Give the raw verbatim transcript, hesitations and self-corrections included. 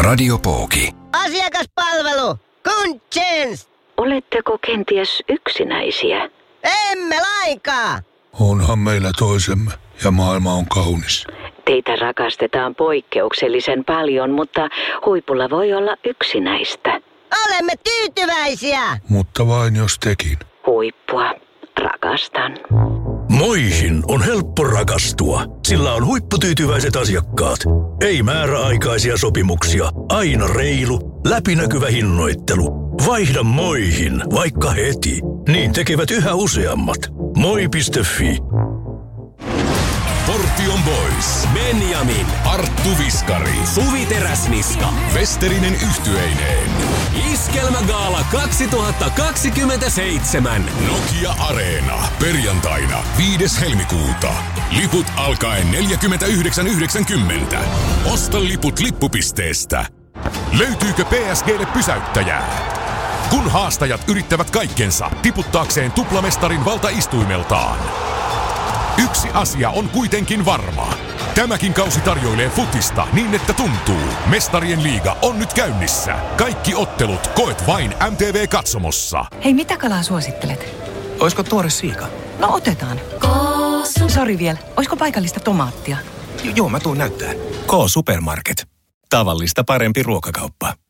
Radiopooki. Asiakaspalvelu. Kuntsens. Oletteko kenties yksinäisiä? Emme lainkaan. Onhan meillä toisemme ja maailma on kaunis. Teitä rakastetaan poikkeuksellisen paljon, mutta huipulla voi olla yksinäistä. Olemme tyytyväisiä. Mutta vain jos tekin. Huippua. Rakastan. Moihin on helppo rakastua. Sillä on huipputyytyväiset asiakkaat. Ei määräaikaisia sopimuksia. Aina reilu, läpinäkyvä hinnoittelu. Vaihda Moihin, vaikka heti. Niin tekevät yhä useammat. Moi piste fi. Portion Boys, Benjamin, Arttu Viskari, Suvi Teräsniska, Westerinen yhtyeineen. Iskelmägaala kaksituhattakaksikymmentäseitsemän. Nokia Areena. Perjantaina viides helmikuuta. Liput alkaen neljäkymmentäyhdeksän yhdeksänkymmentä. Osta liput lippupisteestä. Löytyykö P S G:lle pysäyttäjää? Kun haastajat yrittävät kaikkensa tiputtaakseen tuplamestarin valtaistuimeltaan. Yksi asia on kuitenkin varma. Tämäkin kausi tarjoilee futista niin, että tuntuu. Mestarien liiga on nyt käynnissä. Kaikki ottelut koet vain M T V-katsomossa. Hei, mitä kalaa suosittelet? Oisko tuore siika? No otetaan. Sori vielä, oisko paikallista tomaattia? J- joo, mä tuun näyttää. K-Supermarket. Tavallista parempi ruokakauppa.